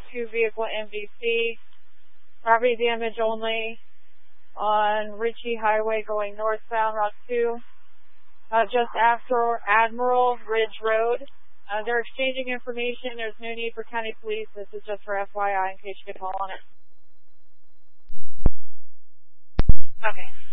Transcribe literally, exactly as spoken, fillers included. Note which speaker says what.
Speaker 1: two vehicle M V C. Property damage only on Ritchie Highway going northbound, Route two. Uh, just after Admiral Ridge Road. Uh, they're exchanging information. There's no need for county police. This is just for F Y I in case you get a call on it.
Speaker 2: Okay.